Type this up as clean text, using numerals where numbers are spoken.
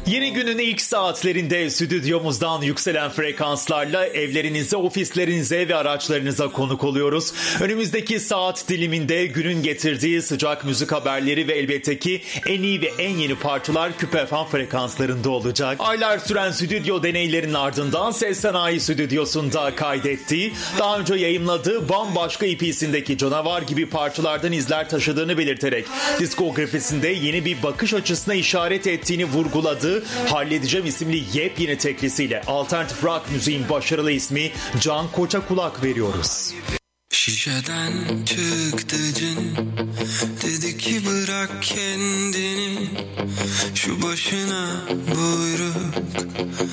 Yeni günün ilk saatlerinde stüdyomuzdan yükselen frekanslarla evlerinize, ofislerinize ve araçlarınıza konuk oluyoruz. Önümüzdeki saat diliminde günün getirdiği sıcak müzik haberleri ve elbette ki en iyi ve en yeni parçalar Küpe FM frekanslarında olacak. Aylar süren stüdyo deneylerinin ardından Ses Sanayi Stüdyosu'nda kaydettiği, daha önce yayımladığı bambaşka EP'sindeki canavar gibi parçalardan izler taşıdığını belirterek diskografisinde yeni bir bakış açısına işaret ettiğini vurguladığı Halledeceğim isimli yepyeni teklisiyle alternatif rock müziğin başarılı ismi Can Koç'a kulak veriyoruz. Şişeden çıktı cin, dedi ki bırak kendini, şu başına buyruk